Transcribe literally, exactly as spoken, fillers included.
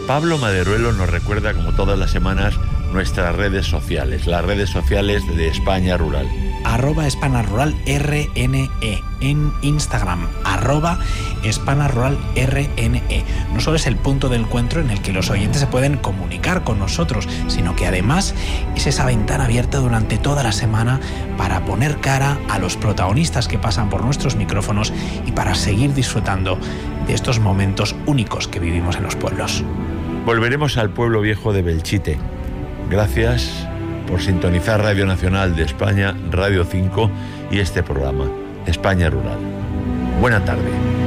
Pablo Maderuelo nos recuerda, como todas las semanas, nuestras redes sociales, las redes sociales de España Rural. Arroba España Rural R N E en Instagram, arroba España Rural R N E. No solo es el punto de encuentro en el que los oyentes se pueden comunicar con nosotros, sino que además es esa ventana abierta durante toda la semana para poner cara a los protagonistas que pasan por nuestros micrófonos y para seguir disfrutando de estos momentos únicos que vivimos en los pueblos. Volveremos al pueblo viejo de Belchite. Gracias por sintonizar Radio Nacional de España, Radio cinco y este programa, España Rural. Buena tarde.